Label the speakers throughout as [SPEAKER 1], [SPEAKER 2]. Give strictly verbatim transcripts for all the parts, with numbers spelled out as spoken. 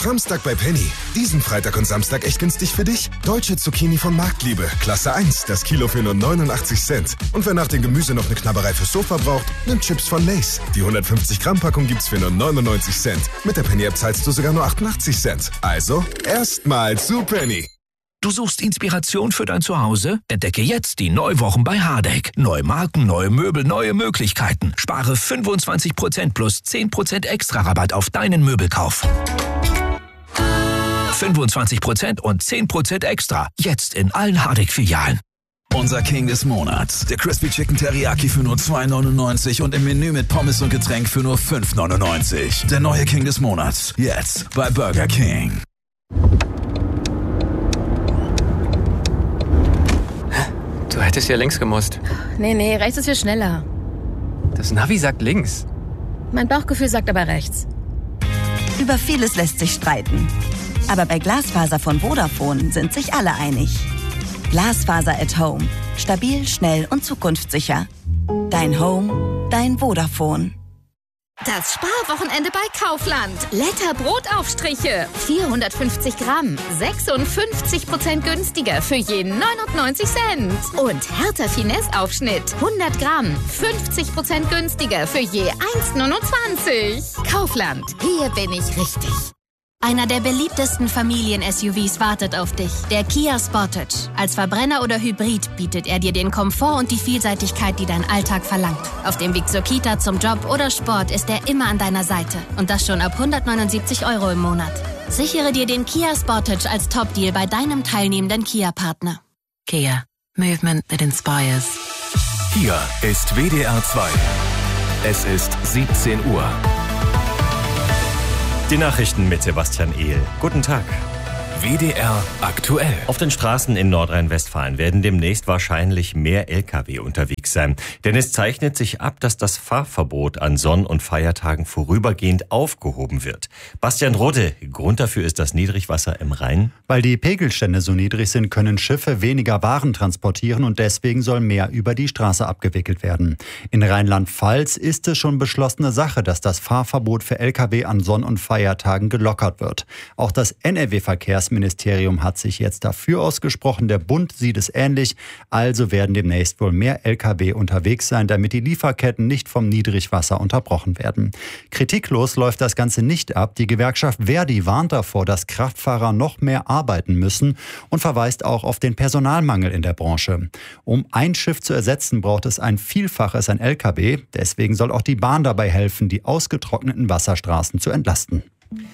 [SPEAKER 1] Framstag bei Penny. Diesen Freitag und Samstag echt günstig für dich. Deutsche Zucchini von Marktliebe. Klasse eins, das Kilo für nur neunundachtzig Cent. Und wer nach dem Gemüse noch eine Knabberei fürs Sofa braucht, nimmt Chips von Lay's. Die hundertfünfzig Gramm Packung gibt's für nur neunundneunzig Cent. Mit der Penny-App zahlst du sogar nur achtundachtzig Cent. Also, erstmal zu Penny.
[SPEAKER 2] Du suchst Inspiration für dein Zuhause? Entdecke jetzt die Neuwochen bei Hardegg. Neue Marken, neue Möbel, neue Möglichkeiten. Spare fünfundzwanzig Prozent plus zehn Prozent extra Rabatt auf deinen Möbelkauf. fünfundzwanzig Prozent und zehn Prozent extra. Jetzt in allen Hardegg-Filialen.
[SPEAKER 3] Unser King des Monats. Der Crispy Chicken Teriyaki für nur zwei neunundneunzig und im Menü mit Pommes und Getränk für nur fünf neunundneunzig. Der neue King des Monats. Jetzt bei Burger King.
[SPEAKER 4] Du hättest ja links gemusst.
[SPEAKER 5] Nee, nee, rechts ist viel schneller.
[SPEAKER 4] Das Navi sagt links.
[SPEAKER 5] Mein Bauchgefühl sagt aber rechts.
[SPEAKER 6] Über vieles lässt sich streiten. Aber bei Glasfaser von Vodafone sind sich alle einig. Glasfaser at Home. Stabil, schnell und zukunftssicher. Dein Home, dein Vodafone.
[SPEAKER 7] Das Sparwochenende bei Kaufland. Letter Brotaufstriche. vierhundertfünfzig Gramm. sechsundfünfzig Prozent günstiger für je neunundneunzig Cent. Und Hertha Finesse Aufschnitt. hundert Gramm. fünfzig Prozent günstiger für je eins neunundzwanzig. Kaufland. Hier bin ich richtig.
[SPEAKER 8] Einer der beliebtesten Familien-S U Vs wartet auf dich. Der Kia Sportage. Als Verbrenner oder Hybrid bietet er dir den Komfort und die Vielseitigkeit, die dein Alltag verlangt. Auf dem Weg zur Kita, zum Job oder Sport ist er immer an deiner Seite. Und das schon ab hundertneunundsiebzig Euro im Monat. Sichere dir den Kia Sportage als Top-Deal bei deinem teilnehmenden Kia-Partner.
[SPEAKER 9] Kia. Movement that inspires.
[SPEAKER 10] Hier ist W D R zwei. Es ist siebzehn Uhr.
[SPEAKER 11] Die Nachrichten mit Sebastian Ehl. Guten Tag.
[SPEAKER 10] W D R aktuell.
[SPEAKER 11] Auf den Straßen in Nordrhein-Westfalen werden demnächst wahrscheinlich mehr L K W unterwegs sein. Denn es zeichnet sich ab, dass das Fahrverbot an Sonn- und Feiertagen vorübergehend aufgehoben wird. Bastian Rode, Grund dafür ist das Niedrigwasser im Rhein.
[SPEAKER 12] Weil die Pegelstände so niedrig sind, können Schiffe weniger Waren transportieren und deswegen soll mehr über die Straße abgewickelt werden. In Rheinland-Pfalz ist es schon beschlossene Sache, dass das Fahrverbot für L K W an Sonn- und Feiertagen gelockert wird. Auch das N R W-Verkehrsministerium Ministerium hat sich jetzt dafür ausgesprochen. Der Bund sieht es ähnlich. Also werden demnächst wohl mehr L K W unterwegs sein, damit die Lieferketten nicht vom Niedrigwasser unterbrochen werden. Kritiklos läuft das Ganze nicht ab. Die Gewerkschaft Verdi warnt davor, dass Kraftfahrer noch mehr arbeiten müssen und verweist auch auf den Personalmangel in der Branche. Um ein Schiff zu ersetzen, braucht es ein Vielfaches an L K W. Deswegen soll auch die Bahn dabei helfen, die ausgetrockneten Wasserstraßen zu entlasten.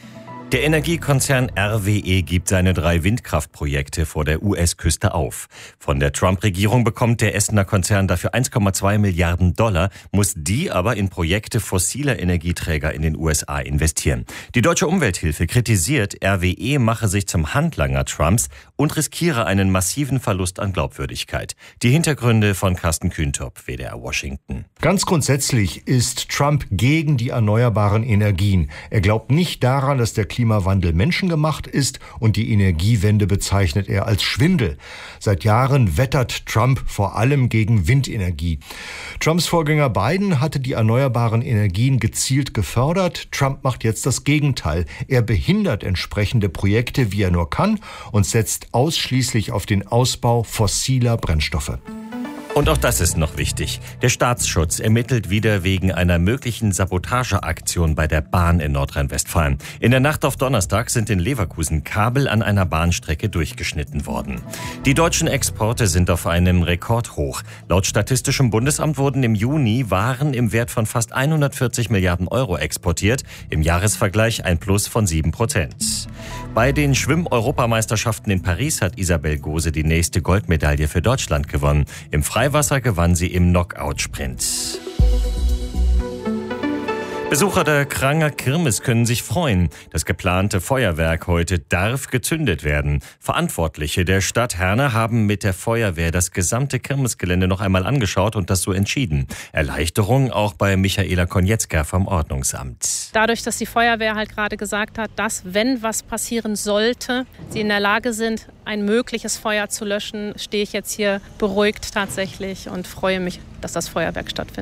[SPEAKER 11] Der Energiekonzern R W E gibt seine drei Windkraftprojekte vor der U S-Küste auf. Von der Trump-Regierung bekommt der Essener Konzern dafür eins Komma zwei Milliarden Dollar, muss die aber in Projekte fossiler Energieträger in den U S A investieren. Die Deutsche Umwelthilfe kritisiert, R W E mache sich zum Handlanger Trumps und riskiere einen massiven Verlust an Glaubwürdigkeit. Die Hintergründe von Carsten Kühntop, W D R Washington.
[SPEAKER 13] Ganz grundsätzlich ist Trump gegen die erneuerbaren Energien. Er glaubt nicht daran, dass der Klimawandel menschengemacht ist und die Energiewende bezeichnet er als Schwindel. Seit Jahren wettert Trump vor allem gegen Windenergie. Trumps Vorgänger Biden hatte die erneuerbaren Energien gezielt gefördert. Trump macht jetzt das Gegenteil. Er behindert entsprechende Projekte, wie er nur kann, und setzt ausschließlich auf den Ausbau fossiler Brennstoffe.
[SPEAKER 11] Und auch das ist noch wichtig. Der Staatsschutz ermittelt wieder wegen einer möglichen Sabotageaktion bei der Bahn in Nordrhein-Westfalen. In der Nacht auf Donnerstag sind in Leverkusen Kabel an einer Bahnstrecke durchgeschnitten worden. Die deutschen Exporte sind auf einem Rekordhoch. Laut Statistischem Bundesamt wurden im Juni Waren im Wert von fast hundertvierzig Milliarden Euro exportiert. Im Jahresvergleich ein Plus von sieben Prozent. Bei den Schwimm-Europameisterschaften in Paris hat Isabel Gose die nächste Goldmedaille für Deutschland gewonnen. Im Freiwasser gewann sie im Knockout-Sprint. Besucher der Kranger Kirmes können sich freuen. Das geplante Feuerwerk heute darf gezündet werden. Verantwortliche der Stadt Herne haben mit der Feuerwehr das gesamte Kirmesgelände noch einmal angeschaut und das so entschieden. Erleichterung auch bei Michaela Konietzka vom Ordnungsamt.
[SPEAKER 14] Dadurch, dass die Feuerwehr halt gerade gesagt hat, dass, wenn was passieren sollte, sie in der Lage sind, ein mögliches Feuer zu löschen, stehe ich jetzt hier beruhigt tatsächlich und freue mich, dass das Feuerwerk stattfindet.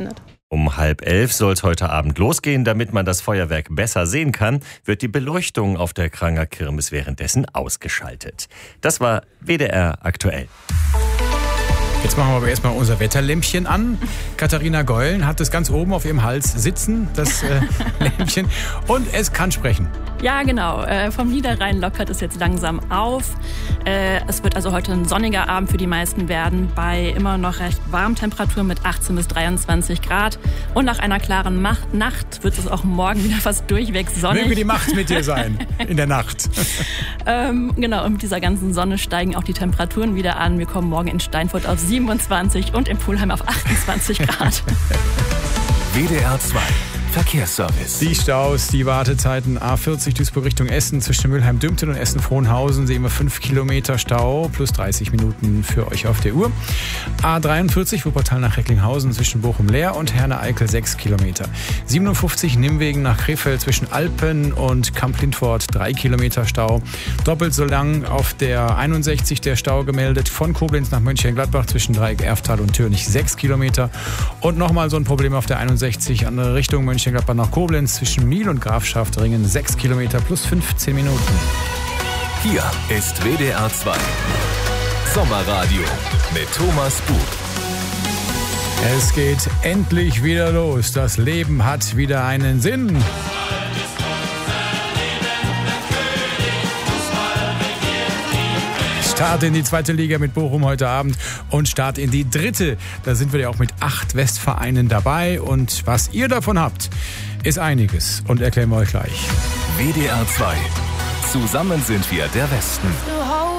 [SPEAKER 11] Um halb elf soll es heute Abend losgehen. Damit man das Feuerwerk besser sehen kann, wird die Beleuchtung auf der Kranger Kirmes währenddessen ausgeschaltet. Das war W D R aktuell.
[SPEAKER 15] Jetzt machen wir aber erstmal unser Wetterlämpchen an. Katharina Geulen hat es ganz oben auf ihrem Hals sitzen, das äh, Lämpchen. Und es kann sprechen.
[SPEAKER 16] Ja, genau. Äh, vom Niederrhein lockert es jetzt langsam auf. Äh, es wird also heute ein sonniger Abend für die meisten werden, bei immer noch recht warmen Temperaturen mit achtzehn bis dreiundzwanzig Grad. Und nach einer klaren Macht- Nacht wird es auch morgen wieder fast durchweg sonnig.
[SPEAKER 15] Möge die Macht mit dir sein in der Nacht.
[SPEAKER 16] ähm, genau, und mit dieser ganzen Sonne steigen auch die Temperaturen wieder an. Wir kommen morgen in Steinfurt auf siebenundzwanzig und in Pulheim auf achtundzwanzig Grad.
[SPEAKER 10] W D R zwei Verkehrsservice.
[SPEAKER 15] Die Staus, die Wartezeiten A vierzig Duisburg Richtung Essen zwischen Mülheim-Dümpten und Essen-Frohnhausen sehen wir fünf Kilometer Stau plus dreißig Minuten für euch auf der Uhr. A dreiundvierzig Wuppertal nach Recklinghausen zwischen Bochum-Leer und Herne-Eickel sechs Kilometer. siebenundfünfzig Nimwegen nach Krefeld zwischen Alpen und Kamp-Lindfort drei Kilometer Stau. Doppelt so lang auf der einundsechzig der Stau gemeldet von Koblenz nach Mönchengladbach zwischen Dreieck-Erftal und Türnich sechs Kilometer. Und nochmal so ein Problem auf der einundsechzig andere Richtung Mönchengladbach nach Koblenz zwischen Miel und Grafschaftringen sechs Kilometer plus fünfzehn Minuten.
[SPEAKER 10] Hier ist W D R zwei Sommerradio mit Thomas Buch.
[SPEAKER 15] Es geht endlich wieder los. Das Leben hat wieder einen Sinn. Start in die zweite Liga mit Bochum heute Abend und Start in die dritte. Da sind wir ja auch mit acht Westvereinen dabei. Und was ihr davon habt, ist einiges. Und erklären wir euch gleich.
[SPEAKER 10] W D R zwei. Zusammen sind wir der Westen.